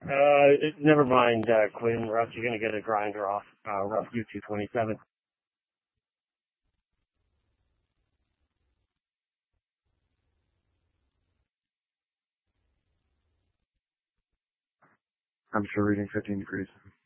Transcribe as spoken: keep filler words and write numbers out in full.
Uh, it, never mind, uh, Quinn. Russ, you're gonna get a grinder off, uh, Russ U two twenty-seven. I'm sure reading fifteen degrees.